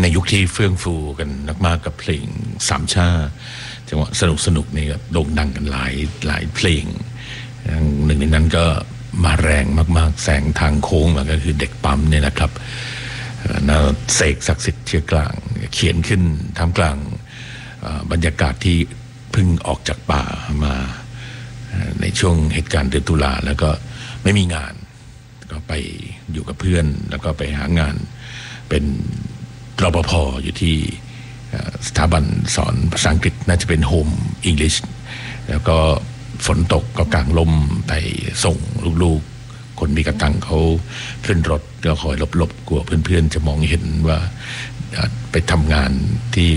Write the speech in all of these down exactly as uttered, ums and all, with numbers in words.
ในยุคที่เฟื่องฟูกันมากๆกับเพลงสามชาจังหวะสนุกสนุกนี่ก็โด่งดังกันหลายหลายเพลงหนึ่งในนั้นก็มาแรงมากๆแสงทางโค้งมาก็คือเด็กปั๊มเนี่ยนะครับนาเสกศักดิ์สิทธิ์เชื้อกลางเขียนขึ้นท่ามกลางบรรยากาศที่เพิ่งออกจากป่ามาในช่วงเหตุการณ์เดือนตุลาแล้วก็ไม่มีงานก็ไปอยู่กับเพื่อนแล้วก็ไปหางานเป็นรปภอยู่ที่สถาบันสอนภาษาอังกฤษน่าจะเป็นโฮมอังกฤษแล้วก็ฝนตกก็กางลมไปส่งลูกๆคนมีกระตังเขาขึ้นรถก็คอยหลบๆกลัวเพื่อนๆจะมองเห็นว่าไปทำงานที่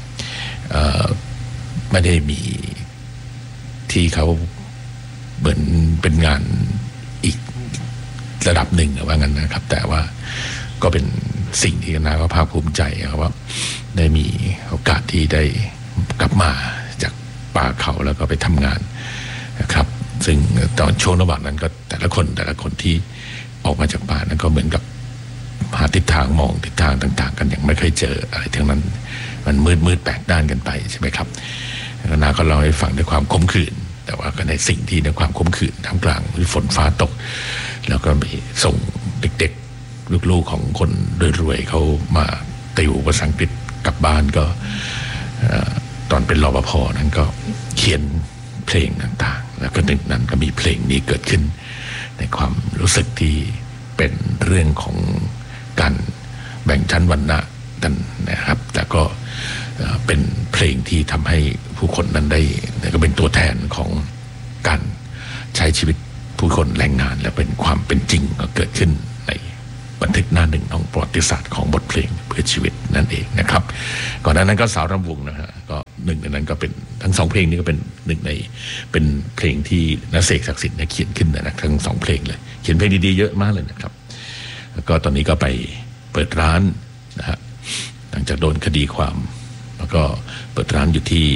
ไม่ได้มีที่เขาเหมือนเป็นงานอีกระดับหนึ่งว่างั้นนะครับแต่ว่าก็เป็นสิ่งที่น่าภาคภูมิใจครับว่าได้มีโอกาสที่ได้กลับมาจากป่าเขาแล้วก็ไปทำงานนะครับซึ่งตอนช่วงระหว่างนั้นก็แต่ละคนแต่ละคนที่ออกมาจากป่านั้นก็เหมือนกับหาทิศทางมองทิศทางต่างๆกันอย่างไม่เคยเจออะไรทั้งนั้นมันมืดมืดแปลกด้านกันไปใช่ไหมครับนาก็เล่าให้ฟังด้วยความขมขื่นแต่ว่าก็ในสิ่งที่ในความขมขื่นท่ามกลางฝนฟ้าตกแล้วก็ไปส่งเด็กๆลูกๆของคนรวยๆเขามาติวภาษาอังกฤษกลับบ้านก็ตอนเป็นรปภนั้นก็เขียนเพลงต่างๆแล้วก็หนึ่งนั้นก็มีเพลงนี้เกิดขึ้นในความรู้สึกที่เป็นเรื่องของการแบ่งชั้นวรรณะกันนะครับแต่ก็เป็นเพลงที่ทำให้ผู้คนนั้นได้ก็เป็นตัวแทนของการใช้ชีวิตผู้คนแรงงานและเป็นความเป็นจริงก็เกิดขึ้นในบันทึกหน้าหนึ่งของประวัติศาสตร์ของบทเพลงเพื่อชีวิตนั่นเองนะครับก่อนหน้านั้นก็สาวรำวงนะฮะก็หนึ่งในนั้นก็เป็นทั้งสองเพลงนี้ก็เป็นหนึ่งในเป็นเพลงที่นักเสกศักดิ์สิทธิ์เขียนขึ้นนะทั้งสองเพลงเลยเขียนเพลงดีๆเยอะมากเลยนะครับแล้วก็ตอนนี้ก็ไปเปิดร้านนะฮะหลังจากโดนคดีความแล้วก็เปิดร้านอยู่ที่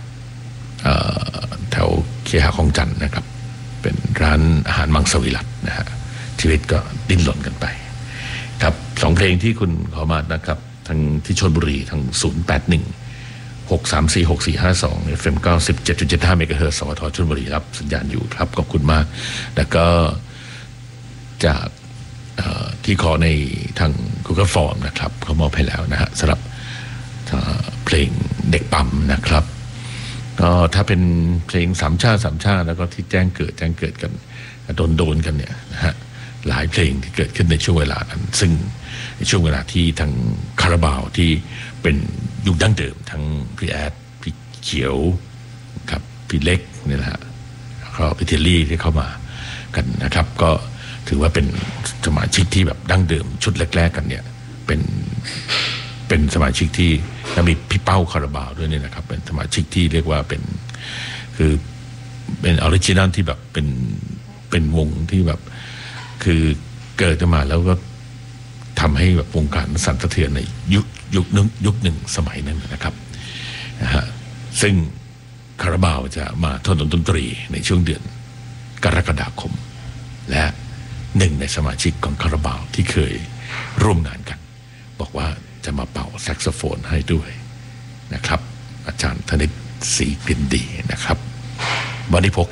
แถวเคหะคลองจันทน์นะครับเป็นร้านอาหารมังสวิรัตินะฮะชีวิตก็ดิ้นรนกันไปครับสองเพลงที่คุณขอมานะครับทางที่ชลบุรีทางศูนย์แปดหนึ่งหกสามสี่หกสี่ห้าสอง เอฟ เอ็ม เก้าสิบเจ็ดจุดเจ็ดห้าเมกะเฮิรตซ์สวทชลบุรีรับสัญญาณอยู่ครับขอบคุณมากแล้วก็จากที่ขอในทาง Google Form นะครับเขามอบให้แล้วนะฮะสำหรับเพลงเด็กปั๊มนะครับก็ถ้าเป็นเพลงสามชาติสามชาติแล้วก็ที่แจ้งเกิดแจ้งเกิดกันโดนโดนกันเนี่ยนะฮะหลายเพลงที่เกิดขึ้นในช่วงเวลานั้นซึ่งในช่วงเวลาที่ทางคาราบาวที่เป็นยุคดั้งเดิมทั้งพี่แอดพี่เขียวครับพี่เล็กนี่แหละแล้วก็พี่เทลลี่ที่เข้ามากันนะครับก็ถือว่าเป็นสมาชิกที่แบบดั้งเดิมชุดแรกๆกันเนี่ยเป็นเป็นสมาชิกที่แล้วมีพี่เป้าคาราบาวด้วยเนี่ยนะครับเป็นสมาชิกที่เรียกว่าเป็นคือเป็นออริจินัลที่แบบเป็นเป็นวงที่แบบคือเกิดมาแล้วก็ทำให้แบบวงการสั่นสะเทือนในยุคยุคนึงยุคหนึ่งสมัยนั้นนะครับนะฮะซึ่งคาราบาวจะมาทดลองดนตรีในช่วงเดือนกรกฎาคมและหนึ่งในสมาชิกของคาราบาวที่เคยร่วมงานกันบอกว่าจะมาเป่าแซกโซโฟนให้ด้วยนะครับอาจารย์ธนิตศรีกลิ่นดีนะครับวันนี้พก